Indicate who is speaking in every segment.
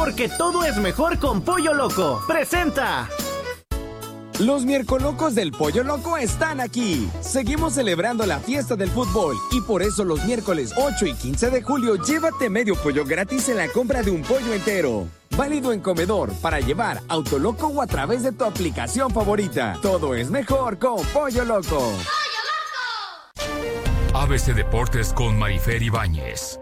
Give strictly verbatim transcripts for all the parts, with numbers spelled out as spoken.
Speaker 1: porque todo es mejor con Pollo Loco. ¡Presenta!
Speaker 2: Los miércolocos del Pollo Loco están aquí. Seguimos celebrando la fiesta del fútbol y por eso los miércoles ocho y quince de julio llévate medio pollo gratis en la compra de un pollo entero. Válido en comedor, para llevar, Autoloco o a través de tu aplicación favorita. Todo es mejor con Pollo Loco.
Speaker 3: ¡Pollo Loco!
Speaker 4: A B C Deportes con Marifer Ibáñez.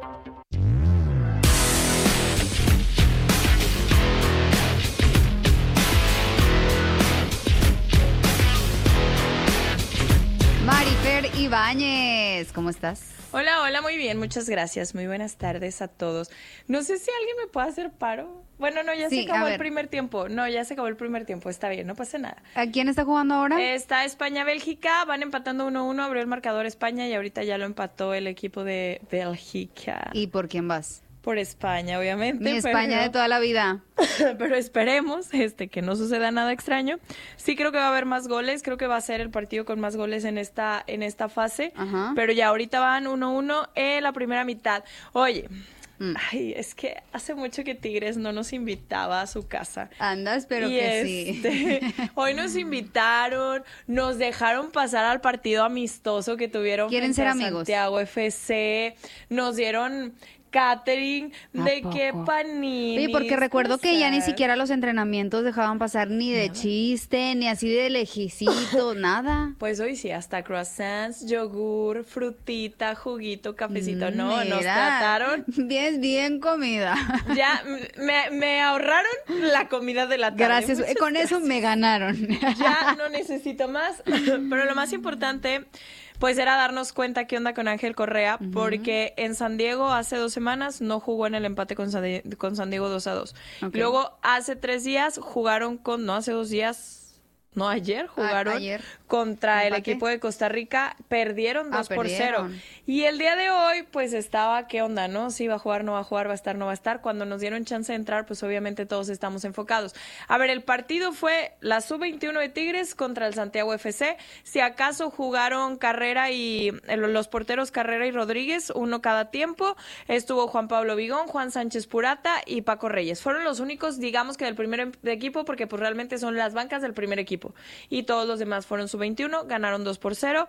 Speaker 5: Marifer Ibáñez, ¿cómo estás?
Speaker 6: Hola, hola, muy bien, muchas gracias. Muy buenas tardes a todos. No sé si alguien me puede hacer paro. Bueno, no, ya
Speaker 5: Sí,
Speaker 6: se acabó
Speaker 5: a
Speaker 6: el
Speaker 5: ver.
Speaker 6: primer tiempo. No, ya se acabó el primer tiempo, está bien, no pasa nada.
Speaker 5: ¿A quién está jugando ahora?
Speaker 6: Está España-Bélgica, van empatando uno uno, abrió el marcador España y ahorita ya lo empató el equipo de Bélgica.
Speaker 5: ¿Y por quién vas?
Speaker 6: Por España, obviamente.
Speaker 5: Mi España
Speaker 6: pero...
Speaker 5: de toda la vida.
Speaker 6: Pero esperemos este que no suceda nada extraño. Sí creo que va a haber más goles, creo que va a ser el partido con más goles en esta en esta fase.
Speaker 5: Ajá.
Speaker 6: Pero ya ahorita van uno uno en la primera mitad. Oye,
Speaker 5: Mm.
Speaker 6: ay, es que hace mucho que Tigres no nos invitaba a su casa.
Speaker 5: Andas, pero
Speaker 6: Y
Speaker 5: que
Speaker 6: este,
Speaker 5: sí.
Speaker 6: hoy nos invitaron, nos dejaron pasar al partido amistoso que tuvieron
Speaker 5: ¿Quieren
Speaker 6: frente
Speaker 5: ser
Speaker 6: a
Speaker 5: amigos?
Speaker 6: Santiago F C, nos dieron catering
Speaker 5: ¿A
Speaker 6: de
Speaker 5: poco?
Speaker 6: qué panini.
Speaker 5: Oye, porque recuerdo que ya ni siquiera los entrenamientos dejaban pasar ni de chiste, ni así de lejicito, nada.
Speaker 6: Pues hoy sí, hasta croissants, yogur, frutita, juguito, cafecito. No,
Speaker 5: Mira,
Speaker 6: nos trataron.
Speaker 5: Bien, bien comida.
Speaker 6: Ya me, me ahorraron la comida de la tarde.
Speaker 5: Gracias,
Speaker 6: Muchas
Speaker 5: con eso me ganaron.
Speaker 6: Ya no necesito más. Pero lo más importante, pues era darnos cuenta qué onda con Ángel Correa, uh-huh. porque en San Diego hace dos semanas no jugó en el empate con San, Di- con San Diego dos a dos.
Speaker 5: Okay.
Speaker 6: Luego hace tres días jugaron con, no, hace dos días... No, ayer jugaron
Speaker 5: A- ayer.
Speaker 6: contra el
Speaker 5: Empate.
Speaker 6: equipo de Costa Rica, perdieron
Speaker 5: Ah,
Speaker 6: dos por cero.
Speaker 5: perdieron.
Speaker 6: Y el día de hoy, pues estaba, ¿qué onda, no? Si va a jugar, no va a jugar, va a estar, no va a estar. Cuando nos dieron chance de entrar, pues obviamente todos estamos enfocados. A ver, el partido fue la sub veintiuno de Tigres contra el Santiago F C. Si acaso jugaron Carrera y eh, los porteros Carrera y Rodríguez, uno cada tiempo. Estuvo Juan Pablo Vigón, Juan Sánchez Purata y Paco Reyes. Fueron los únicos, digamos que del primer em- de equipo, porque pues realmente son las bancas del primer equipo. Y todos los demás fueron sub veintiuno, ganaron dos por cero.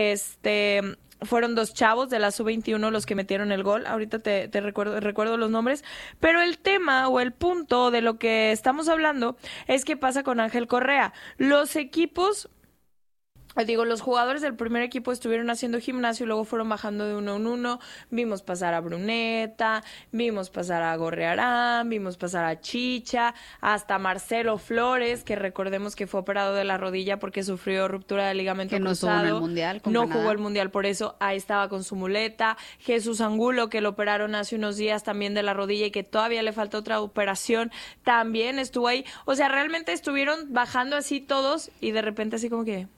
Speaker 6: Este, fueron dos chavos de la sub veintiuno los que metieron el gol. Ahorita te, te recuerdo, recuerdo los nombres. Pero el tema o el punto de lo que estamos hablando es qué pasa con Ángel Correa. Los equipos... Digo, los jugadores del primer equipo estuvieron haciendo gimnasio y luego fueron bajando de uno en uno. Vimos pasar a Bruneta, vimos pasar a Gorrearán, vimos pasar a Chicha, hasta Marcelo Flores, que recordemos que fue operado de la rodilla porque sufrió ruptura de ligamento
Speaker 5: Que no estuvo
Speaker 6: cruzado.
Speaker 5: en el Mundial con
Speaker 6: No
Speaker 5: Canadá.
Speaker 6: jugó el Mundial, por eso ahí estaba con su muleta. Jesús Angulo, que lo operaron hace unos días también de la rodilla y que todavía le falta otra operación, también estuvo ahí. O sea, realmente estuvieron bajando así todos y de repente así como que...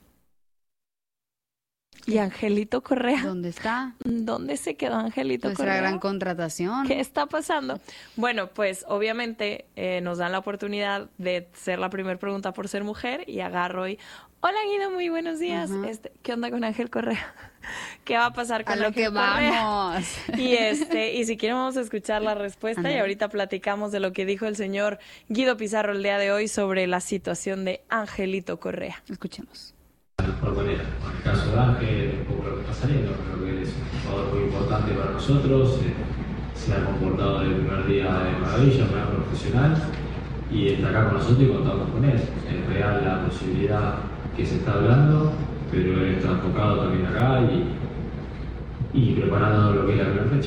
Speaker 6: ¿Y Angelito Correa?
Speaker 5: ¿Dónde está?
Speaker 6: ¿Dónde se quedó Angelito
Speaker 5: Nuestra
Speaker 6: Correa?
Speaker 5: gran contratación.
Speaker 6: ¿Qué está pasando? Bueno, pues obviamente eh, nos dan la oportunidad de ser la primera pregunta por ser mujer y agarro y... Hola Guido, muy buenos días.
Speaker 5: Ajá.
Speaker 6: Este, ¿qué onda con Ángel Correa? ¿Qué va a pasar con
Speaker 5: A lo
Speaker 6: Ángel
Speaker 5: que
Speaker 6: Correa?
Speaker 5: vamos.
Speaker 6: Y este, y si quieren vamos a escuchar la respuesta
Speaker 5: Ándale.
Speaker 6: y ahorita platicamos de lo que dijo el señor Guido Pizarro el día de hoy sobre la situación de Angelito Correa.
Speaker 5: Escuchemos.
Speaker 7: De mejor manera. En el caso de Ángel, un poco lo que está saliendo, creo que él es un jugador muy importante para nosotros, eh, se ha comportado desde el primer día de maravilla, muy profesional, y está acá con nosotros y contamos con él. Es real la posibilidad que se está hablando, pero él está enfocado también acá y, y preparando lo que es la primera fecha.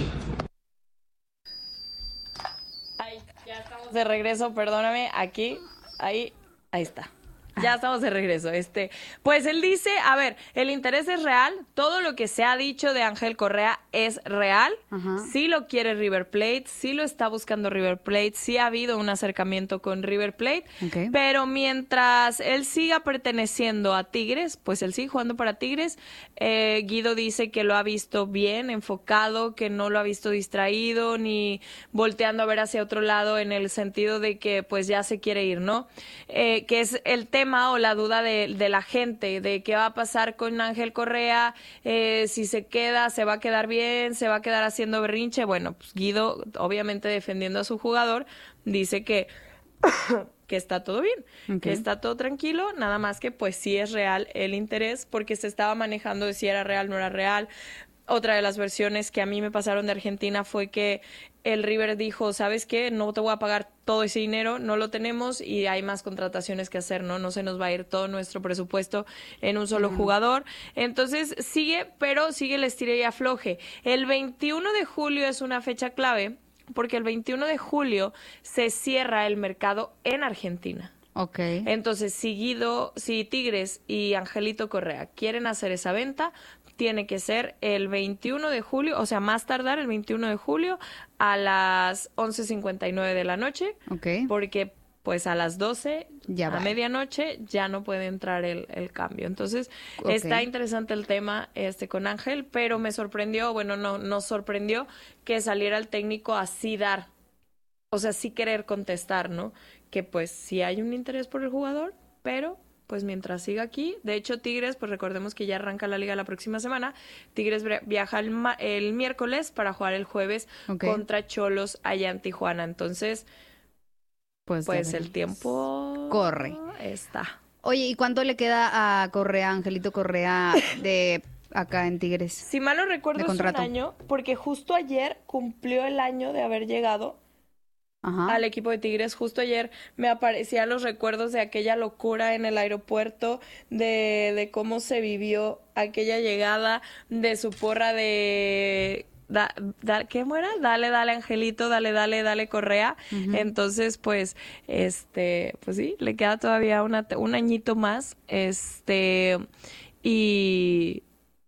Speaker 6: Ay, ya estamos de regreso, perdóname, aquí, ahí, ahí está. Ya estamos de regreso. Este, pues él dice, a ver, el interés es real, todo lo que se ha dicho de Ángel Correa es real,
Speaker 5: Ajá.
Speaker 6: sí lo quiere River Plate, sí lo está buscando River Plate, sí ha habido un acercamiento con River Plate,
Speaker 5: Ok.
Speaker 6: pero mientras él siga perteneciendo a Tigres, pues él sigue jugando para Tigres. Eh, Guido dice que lo ha visto bien, enfocado, que no lo ha visto distraído ni volteando a ver hacia otro lado en el sentido de que pues ya se quiere ir, ¿no? Eh, que es el tema tema o la duda de, de la gente, de qué va a pasar con Ángel Correa, eh, si se queda, se va a quedar bien, se va a quedar haciendo berrinche. Bueno, pues Guido, obviamente defendiendo a su jugador, dice que, que está todo bien, okay. que está todo tranquilo, nada más que pues sí es real el interés, porque se estaba manejando de si era real, no era real. Otra de las versiones que a mí me pasaron de Argentina fue que el River dijo, ¿sabes qué? No te voy a pagar todo ese dinero, no lo tenemos y hay más contrataciones que hacer, ¿no? No se nos va a ir todo nuestro presupuesto en un solo mm. jugador. Entonces sigue, pero sigue el estire y afloje. El veintiuno de julio es una fecha clave porque el veintiuno de julio se cierra el mercado en Argentina.
Speaker 5: Okay.
Speaker 6: Entonces, si Guido, si Tigres y Angelito Correa quieren hacer esa venta, tiene que ser el veintiuno de julio, o sea, más tardar el veintiuno de julio a las once cincuenta y nueve de la noche,
Speaker 5: okay.
Speaker 6: porque pues a las doce,
Speaker 5: ya
Speaker 6: a medianoche, ya no puede entrar el, el cambio. Entonces, okay. está interesante el tema este con Ángel, pero me sorprendió, bueno, no, nos sorprendió que saliera el técnico así dar, o sea, sí querer contestar, ¿no? Que pues sí hay un interés por el jugador, pero pues mientras siga aquí, de hecho Tigres, pues recordemos que ya arranca la liga la próxima semana, Tigres viaja el, ma- el miércoles para jugar el jueves okay. contra Xolos allá en Tijuana, entonces pues, pues el tiempo
Speaker 5: corre.
Speaker 6: Está.
Speaker 5: Oye, ¿y cuánto le queda a Correa, Angelito Correa, de acá en Tigres?
Speaker 6: Si mal no recuerdo es un año, porque justo ayer cumplió el año de haber llegado Ajá. al equipo de Tigres. Justo ayer me aparecían los recuerdos de aquella locura en el aeropuerto, de, de cómo se vivió aquella llegada, de su porra de... Da, da, ¿qué era? Dale, dale, Angelito, dale, dale, dale, Correa. Uh-huh. Entonces, pues, este, pues sí, le queda todavía una, un añito más, este, y...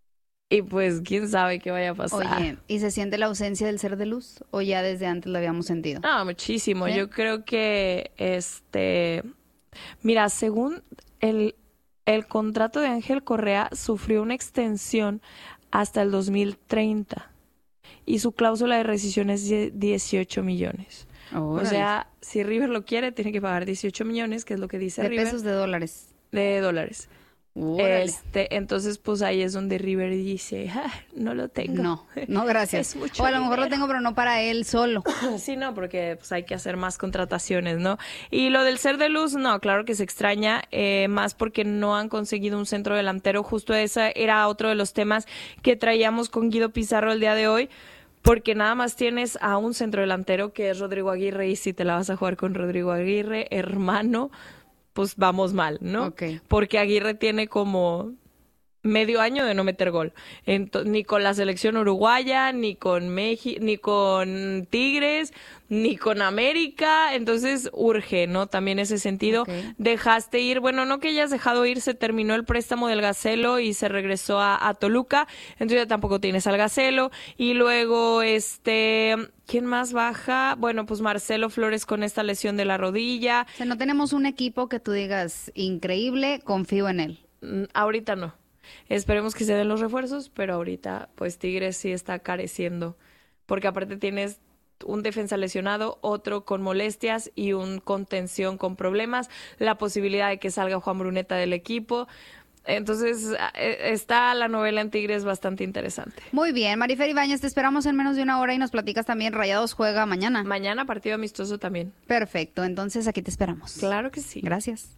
Speaker 6: Y pues, quién sabe qué vaya a pasar.
Speaker 5: Oye, ¿y se siente la ausencia del ser de luz? ¿O ya desde antes lo habíamos sentido?
Speaker 6: No, muchísimo. ¿Sí? Yo creo que, este... Mira, según el, el contrato de Ángel Correa, sufrió una extensión hasta el dos mil treinta. Y su cláusula de rescisión es de dieciocho millones. Oh, o sea, si River lo quiere, tiene que pagar dieciocho millones, que es lo que dice
Speaker 5: de
Speaker 6: River.
Speaker 5: ¿De pesos de dólares?
Speaker 6: De dólares.
Speaker 5: Órale.
Speaker 6: Este, entonces pues ahí es donde River dice, ah, no lo tengo.
Speaker 5: No, no gracias. O a lo mejor lo tengo, pero no para él solo.
Speaker 6: Sí, no, porque pues hay que hacer más contrataciones, ¿no? Y lo del ser de luz, no, claro que se extraña, eh, más porque no han conseguido un centro delantero. Justo ese era otro de los temas que traíamos con Guido Pizarro el día de hoy. Porque nada más tienes a un centro delantero que es Rodrigo Aguirre, y si te la vas a jugar con Rodrigo Aguirre, hermano, pues vamos mal, ¿no?
Speaker 5: Okay.
Speaker 6: Porque Aguirre tiene como medio año de no meter gol. Ent- ni con la selección uruguaya, ni con México, ni con Tigres, ni con América. Entonces urge, ¿no? También ese sentido. Okay. Dejaste ir, bueno, no que hayas dejado ir, se terminó el préstamo del Gacelo y se regresó a, a Toluca. Entonces ya tampoco tienes al Gacelo. Y luego, este... ¿quién más baja? Bueno, pues Marcelo Flores con esta lesión de la rodilla.
Speaker 5: O sea, no tenemos un equipo que tú digas increíble, confío en él.
Speaker 6: Mm, ahorita no. Esperemos que se den los refuerzos, pero ahorita pues Tigres sí está careciendo, porque aparte tienes un defensa lesionado, otro con molestias y un contención con problemas, la posibilidad de que salga Juan Bruneta del equipo. Entonces está la novela en Tigres bastante interesante.
Speaker 5: Muy bien, Marifer Ibáñez, te esperamos en menos de una hora y nos platicas también. Rayados juega mañana.
Speaker 6: Mañana partido amistoso también.
Speaker 5: Perfecto, entonces aquí te esperamos.
Speaker 6: Claro que sí.
Speaker 5: Gracias.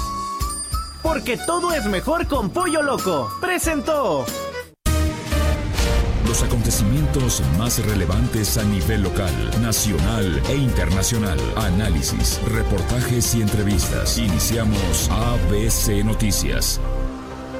Speaker 1: Porque todo es mejor con Pollo Loco. Presentó
Speaker 4: los acontecimientos más relevantes a nivel local, nacional e internacional. Análisis, reportajes y entrevistas. Iniciamos A B C Noticias.